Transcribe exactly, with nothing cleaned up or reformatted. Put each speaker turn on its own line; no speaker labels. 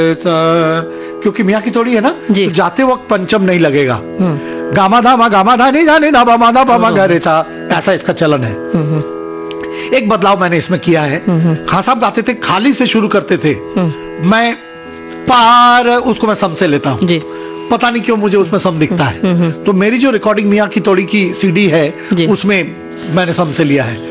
क्योंकि मियाँ की तोड़ी है ना,
जी।
तो जाते वक्त पंचम नहीं लगेगा। गामा धामा गामा धा नहीं जाने धा मा धा मा गा रे सा, ऐसा इसका चलन है। एक बदलाव मैंने इसमें किया है। खान साहब गाते थे, खाली से शुरू करते थे, मैं पार उसको मैं सम से लेता हूँ जी। पता नहीं क्यों मुझे उसमें सम दिखता है। तो मेरी जो रिकॉर्डिंग मियाँ की तोड़ी की सीडी है उसमें मैंने सम से लिया है।